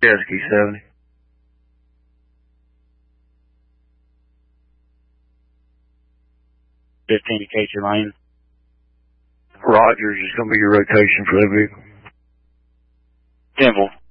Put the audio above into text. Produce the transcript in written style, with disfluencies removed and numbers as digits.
Cherokee 70. Just indicate your lane. Rogers is going to be your rotation for that vehicle. 10-4.